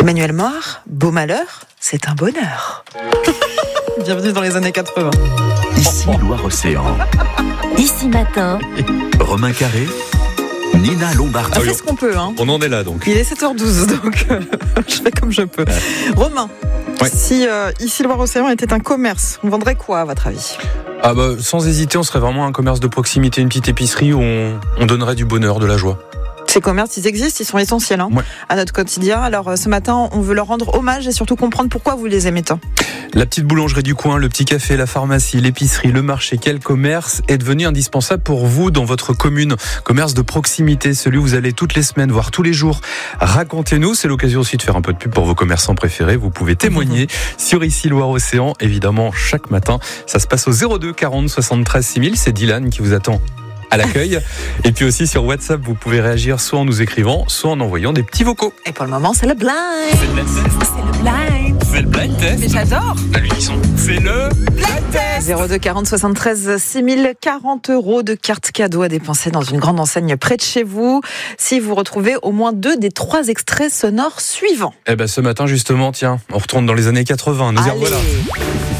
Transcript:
Emmanuel Mort, beau malheur, c'est un bonheur. Bienvenue dans les années 80. Ici Loire-Océan. Ici Matin. Romain Carré, Nina Lombardi. On fait ce qu'on peut. Hein. On en est là donc. Il est 7h12, donc je fais comme je peux. Romain, si Ici Loire-Océan était un commerce, on vendrait quoi à votre avis ? Sans hésiter, on serait vraiment un commerce de proximité, une petite épicerie où on donnerait du bonheur, de la joie. Ces commerces, ils existent, ils sont essentiels à notre quotidien. Alors ce matin, on veut leur rendre hommage et surtout comprendre pourquoi vous les aimez tant. La petite boulangerie du coin, le petit café, la pharmacie, l'épicerie, le marché, quel commerce est devenu indispensable pour vous dans votre commune ? Commerce de proximité, celui où vous allez toutes les semaines, voire tous les jours. Racontez-nous, c'est l'occasion aussi de faire un peu de pub pour vos commerçants préférés. Vous pouvez témoigner sur Ici Loire-Océan, évidemment chaque matin. Ça se passe au 02 40 73 6000, c'est Dylan qui vous attend à l'accueil. Et puis aussi sur WhatsApp, vous pouvez réagir soit en nous écrivant, soit en envoyant des petits vocaux. Et pour le moment, c'est le blind. C'est le blind test. C'est le blind. C'est le blind test. Mais j'adore. À l'unisson. C'est le blind test. 02 40 73 6000, 40 € de cartes cadeaux à dépenser dans une grande enseigne près de chez vous. Si vous retrouvez au moins 2 des 3 extraits sonores suivants. Ce matin justement, tiens, on retourne dans les années 80. Nous y revoilà.